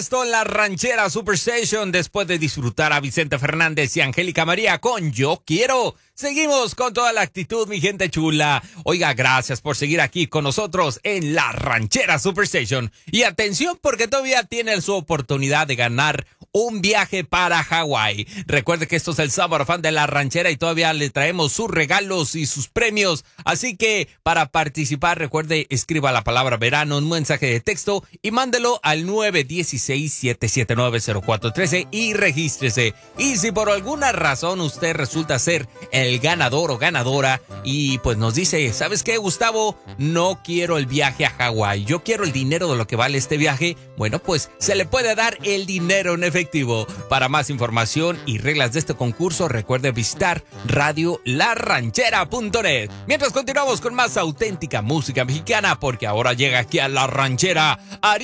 Esto en la Ranchera Superstation después de disfrutar a Vicente Fernández y Angélica María con Yo Quiero. Seguimos con toda la actitud, mi gente chula. Oiga, gracias por seguir aquí con nosotros en la Ranchera Superstation. Y atención porque todavía tiene su oportunidad de ganar un viaje para Hawái. Recuerde que esto es el Sábado Fan de la Ranchera y todavía le traemos sus regalos y sus premios. Así que para participar, recuerde, escriba la palabra verano, un mensaje de texto y mándelo al 916-779-0413 y regístrese. Y si por alguna razón usted resulta ser el ganador o ganadora y pues nos dice, ¿sabes qué, Gustavo? No quiero el viaje a Hawái, yo quiero el dinero de lo que vale este viaje. Bueno, pues se le puede dar el dinero en efectivo. Para más información y reglas de este concurso, recuerde visitar radiolaranchera.net. Mientras continuamos con más auténtica música mexicana, porque ahora llega aquí a La Ranchera